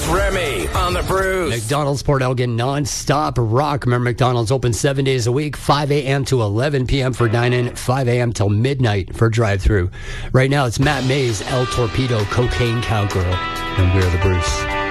with Remy on the Bruce. McDonald's Port Elgin non-stop rock. Remember, McDonald's open 7 days a week, 5 a.m. to 11 p.m. for dine-in, 5 a.m. till midnight for drive-through. Right now, it's Matt Mays, El Torpedo, Cocaine Cowgirl, and we're the Bruce.